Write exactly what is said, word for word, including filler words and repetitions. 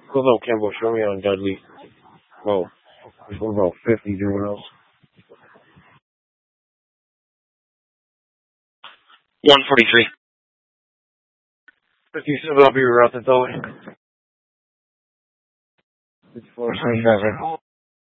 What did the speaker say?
What's up, Campbell? Show me on Dudley. Well, what about fifty doing else? one forty-three. fifty-seven, I'll be right at the door. It's four twenty-seven.